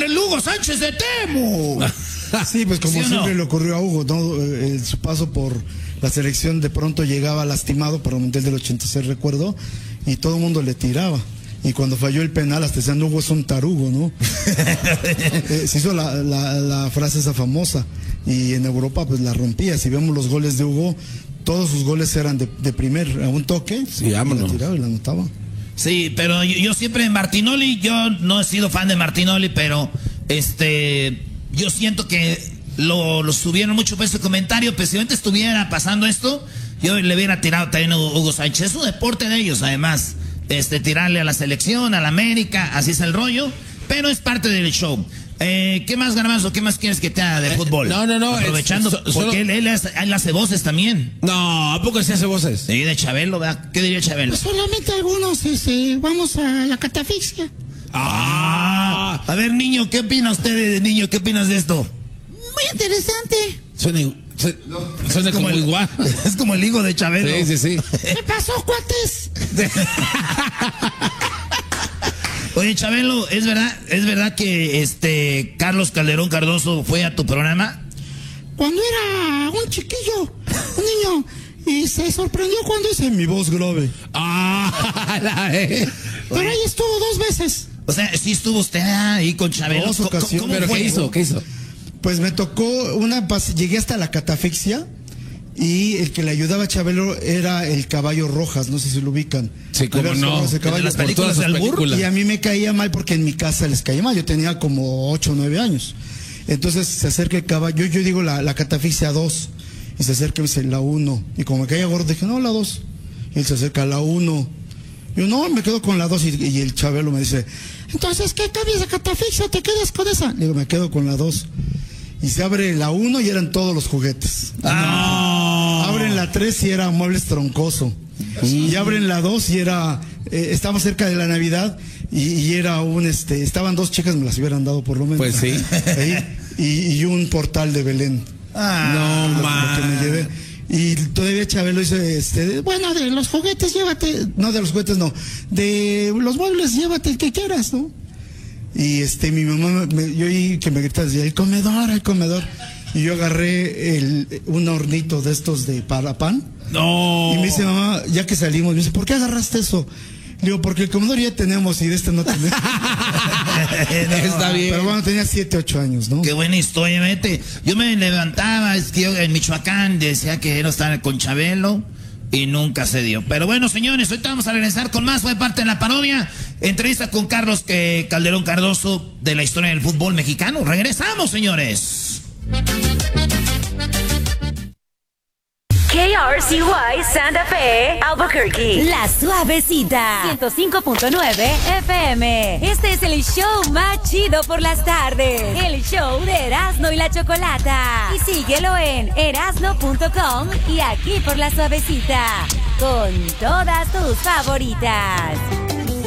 el Hugo Sánchez de Temu. Sí, pues como ¿Sí o siempre no? le ocurrió a Hugo, ¿no? Su paso por la selección de pronto llegaba lastimado para el Mundial del 86, recuerdo, y todo el mundo le tiraba. Y cuando falló el penal, hasta decían, Hugo es un tarugo, ¿no? Se hizo la frase esa famosa, y en Europa pues la rompía. Si vemos los goles de Hugo, todos sus goles eran de primer, a un toque, sí, vámonos. Y la tiraba y la anotaba. Sí, pero yo siempre Martinoli, yo no he sido fan de Martinoli, pero yo siento que lo subieron mucho por ese comentario, pero si antes estuviera pasando esto, yo le hubiera tirado también a Hugo Sánchez. Es un deporte de ellos, además. Tirarle a la selección, a la América, así es el rollo, pero es parte del show. ¿Qué más, Garbanzo? ¿Qué más quieres que te haga de fútbol? No. Aprovechando, porque él hace voces también. No, ¿a poco se hace voces? Sí, de Chabelo, ¿verdad? ¿Qué diría Chabelo? Pues solamente algunos, vamos a la catafixia. A ver, niño, ¿qué opina usted de niño? ¿Qué opinas de esto? Muy interesante. Suena como igual. Es como el hijo de Chabelo. Sí. ¿Qué pasó, cuates? Oye, Chabelo, ¿es verdad que Carlos Calderón Cardoso fue a tu programa? Cuando era un chiquillo, un niño, y se sorprendió cuando hice mi voz grave. Pero ahí estuvo 2 veces. O sea, sí estuvo usted ahí con Chabelo. 2 ocasiones. ¿Cómo ¿Pero fue? qué hizo? Pues me tocó llegué hasta la catafixia, y el que le ayudaba a Chabelo era el Caballo Rojas, no sé si lo ubican. Sí, cómo no. Ese caballo, ¿De las películas de albur? y a mí me caía mal porque en mi casa les caía mal. Yo tenía como 8 o 9 años. Entonces se acerca el caballo, yo digo la catafixia 2, y se acerca y me dice la 1, y como me caía gordo dije no, la 2, y él se acerca a la 1, yo no, me quedo con la 2, y el Chabelo me dice, Entonces, ¿qué cambias de catafixia o te quedas con esa? le digo, me quedo con la 2. Y se abre la 1 y eran todos los juguetes. Abren la 3 y era muebles troncoso. Y abren la 2 y era, estamos cerca de la Navidad, y era estaban 2 chicas, me las hubieran dado por lo menos. Pues sí. Y un portal de Belén. No, lo que me llevé. Y todavía Chabelo dice, Bueno, de los juguetes llévate. no, de los juguetes no, de los muebles llévate el que quieras, ¿no? Y mi mamá, yo oí que me gritaba, decía, el comedor. Y yo agarré un hornito de estos para pan. No. Y me dice, mamá, ya que salimos, me dice, ¿por qué agarraste eso? Le digo, porque el comedor ya tenemos y de este no tenemos. Está bien. Pero bueno, tenía 7, 8 años, ¿no? Qué buena historia, vete. Yo me levantaba, es que yo en Michoacán decía que era estar con Chabelo y nunca se dio. Pero bueno, señores, ahorita vamos a regresar con más. Fue parte de la parodia. Entrevista con Carlos Calderón Cardoso de la historia del fútbol mexicano. Regresamos, señores. KRCY Santa Fe, Albuquerque. La Suavecita 105.9 FM. Este es el show más chido por las tardes. El show de Erasno y la Chocolata. Y síguelo en erasno.com y aquí por La Suavecita. Con todas tus favoritas.